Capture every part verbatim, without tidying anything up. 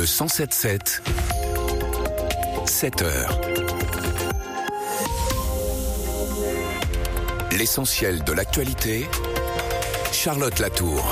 Le cent sept sept, sept heures. L'essentiel de l'actualité, Charlotte Latour.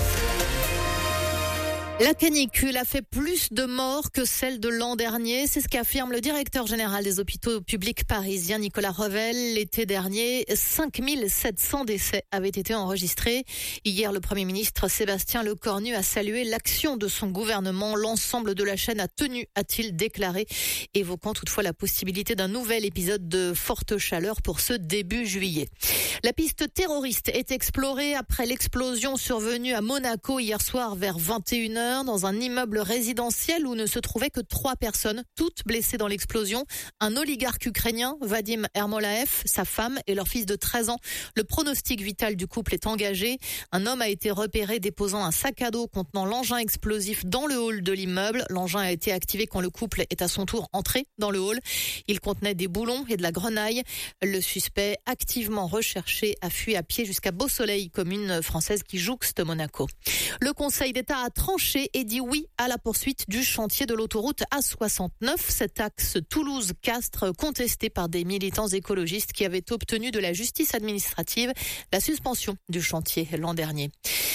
La canicule a fait plus de morts que celle de l'an dernier. C'est ce qu'affirme le directeur général des hôpitaux publics parisiens, Nicolas Revel. L'été dernier, cinq mille sept cents décès avaient été enregistrés. Hier, le Premier ministre Sébastien Lecornu a salué l'action de son gouvernement. L'ensemble de la chaîne a tenu, a-t-il déclaré, évoquant toutefois la possibilité d'un nouvel épisode de forte chaleur pour ce début juillet. La piste terroriste est explorée après l'explosion survenue à Monaco hier soir vers vingt et une heures. Dans un immeuble résidentiel où ne se trouvaient que trois personnes, toutes blessées dans l'explosion. Un oligarque ukrainien, Vadim Ermolaev, sa femme et leur fils de treize ans. Le pronostic vital du couple est engagé. Un homme a été repéré déposant un sac à dos contenant l'engin explosif dans le hall de l'immeuble. L'engin a été activé quand le couple est à son tour entré dans le hall. Il contenait des boulons et de la grenaille. Le suspect, activement recherché, a fui à pied jusqu'à Beau-Soleil, commune française qui jouxte Monaco. Le Conseil d'État a tranché et dit oui à la poursuite du chantier de l'autoroute A soixante-neuf, cet axe Toulouse-Castres contesté par des militants écologistes qui avaient obtenu de la justice administrative la suspension du chantier l'an dernier.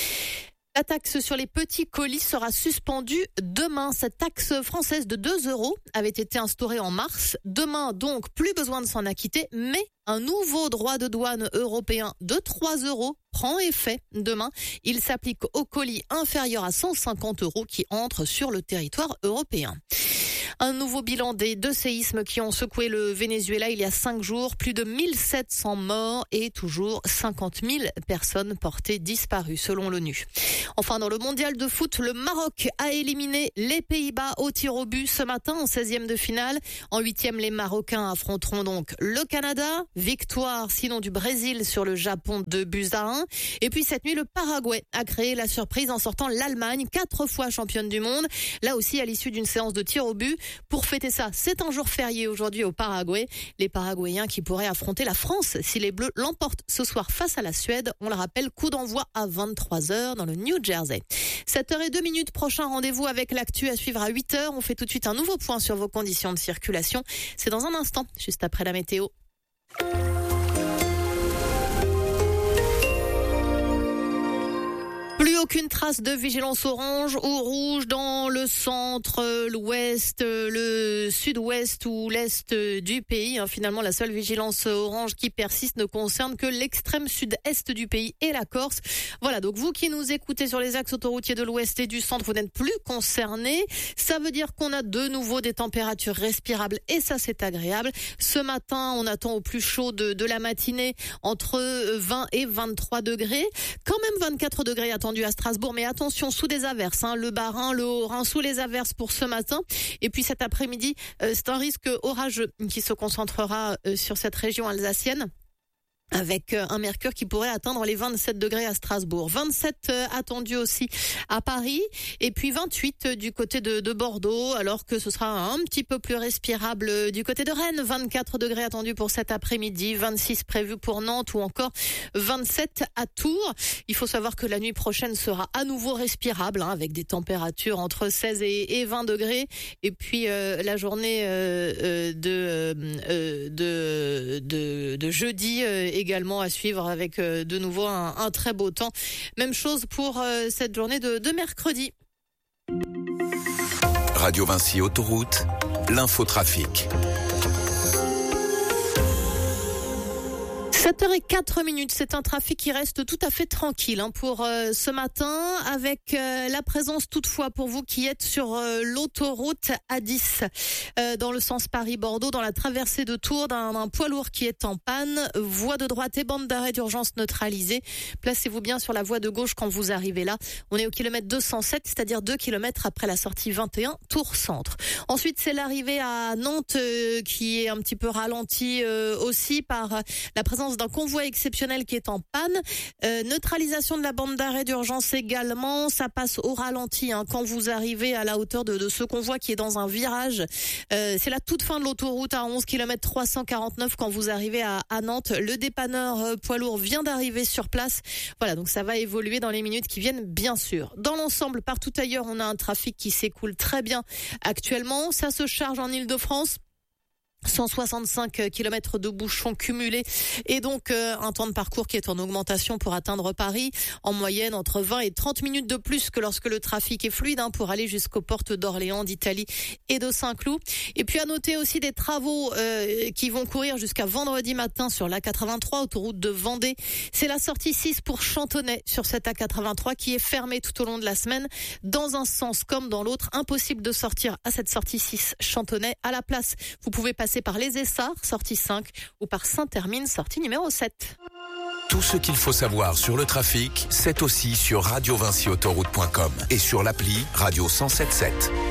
La taxe sur les petits colis sera suspendue demain. Cette taxe française de deux euros avait été instaurée en mars. Demain, donc, plus besoin de s'en acquitter, mais un nouveau droit de douane européen de trois euros prend effet demain. Il s'applique aux colis inférieurs à cent cinquante euros qui entrent sur le territoire européen. Un nouveau bilan des deux séismes qui ont secoué le Venezuela il y a cinq jours. Plus de mille sept cents morts et toujours cinquante mille personnes portées disparues selon l'ONU. Enfin, dans le mondial de foot, le Maroc a éliminé les Pays-Bas au tir au but ce matin en seizième de finale. En huitième, les Marocains affronteront donc le Canada. Victoire sinon du Brésil sur le Japon de buts à un. Et puis cette nuit, le Paraguay a créé la surprise en sortant l'Allemagne, quatre fois championne du monde. Là aussi, à l'issue d'une séance de tir au but. Pour fêter ça, c'est un jour férié aujourd'hui au Paraguay. Les Paraguayens qui pourraient affronter la France si les Bleus l'emportent ce soir face à la Suède. On le rappelle, coup d'envoi à vingt-trois heures dans le New Jersey. sept heures zéro deux, prochain rendez-vous avec l'actu à suivre à huit heures. On fait tout de suite un nouveau point sur vos conditions de circulation. C'est dans un instant, juste après la météo. Plus aucune trace de vigilance orange ou rouge dans le centre, l'ouest, le sud-ouest ou l'est du pays. Finalement, la seule vigilance orange qui persiste ne concerne que l'extrême sud-est du pays et la Corse. Voilà, donc vous qui nous écoutez sur les axes autoroutiers de l'ouest et du centre, vous n'êtes plus concernés. Ça veut dire qu'on a de nouveau des températures respirables et ça, c'est agréable. Ce matin, on attend au plus chaud de, de la matinée entre vingt et vingt-trois degrés. Quand même vingt-quatre degrés attendus à Strasbourg, mais attention, sous des averses, hein, le Bas-Rhin, le Haut-Rhin, sous les averses pour ce matin. Et puis cet après-midi, euh, c'est un risque orageux qui se concentrera euh, sur cette région alsacienne, avec un mercure qui pourrait atteindre les vingt-sept degrés à Strasbourg. vingt-sept attendus aussi à Paris et puis vingt-huit du côté de, de Bordeaux, alors que ce sera un petit peu plus respirable du côté de Rennes. vingt-quatre degrés attendus pour cet après-midi, vingt-six prévus pour Nantes ou encore vingt-sept à Tours. Il faut savoir que la nuit prochaine sera à nouveau respirable, hein, avec des températures entre seize et, et vingt degrés. Et puis euh, la journée euh, de, euh, de, de, de jeudi euh, également à suivre avec euh, de nouveau un, un très beau temps. Même chose pour euh, cette journée de, de mercredi. Radio Vinci Autoroute, l'infotrafic. sept heures zéro quatre, c'est un trafic qui reste tout à fait tranquille hein, pour euh, ce matin, avec euh, la présence toutefois pour vous qui êtes sur euh, l'autoroute A dix euh, dans le sens Paris-Bordeaux, dans la traversée de Tours, d'un, d'un poids lourd qui est en panne, voie de droite et bande d'arrêt d'urgence neutralisée. Placez-vous bien sur la voie de gauche quand vous arrivez là. On est au kilomètre deux cent sept, c'est-à-dire deux kilomètres après la sortie vingt et un, Tours Centre. Ensuite, c'est l'arrivée à Nantes euh, qui est un petit peu ralentie euh, aussi par la présence d'un convoi exceptionnel qui est en panne. Euh, neutralisation de la bande d'arrêt d'urgence également. Ça passe au ralenti hein, quand vous arrivez à la hauteur de, de ce convoi qui est dans un virage. Euh, c'est la toute fin de l'autoroute à onze kilomètres trois cent quarante-neuf quand vous arrivez à, à Nantes. Le dépanneur euh, poids lourd vient d'arriver sur place. Voilà, donc ça va évoluer dans les minutes qui viennent, bien sûr. Dans l'ensemble, partout ailleurs, on a un trafic qui s'écoule très bien actuellement. Ça se charge en Île-de-France. cent soixante-cinq kilomètres de bouchons cumulés et donc euh, un temps de parcours qui est en augmentation pour atteindre Paris. En moyenne, entre vingt et trente minutes de plus que lorsque le trafic est fluide hein, pour aller jusqu'aux portes d'Orléans, d'Italie et de Saint-Cloud. Et puis à noter aussi des travaux euh, qui vont courir jusqu'à vendredi matin sur l'A quatre-vingt-trois, autoroute de Vendée. C'est la sortie six pour Chantonnay sur cette A quatre-vingt-trois qui est fermée tout au long de la semaine. Dans un sens comme dans l'autre, impossible de sortir à cette sortie six Chantonnay. À la place, vous pouvez passer par les Essarts, sortie cinq, ou par Saint-Hermine, sortie numéro sept. Tout ce qu'il faut savoir sur le trafic, c'est aussi sur radio vinci autoroute point com et sur l'appli Radio cent sept sept.